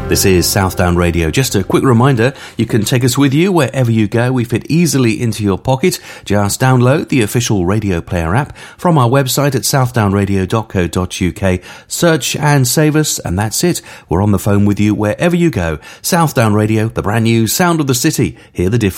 This is Southdown Radio. Just a quick reminder, you can take us with you wherever you go. We fit easily into your pocket. Just download the official Radio Player app from our website at southdownradio.co.uk. Search and save us, and that's it. We're on the phone with you wherever you go. Southdown Radio, the brand new sound of the city. Hear the difference.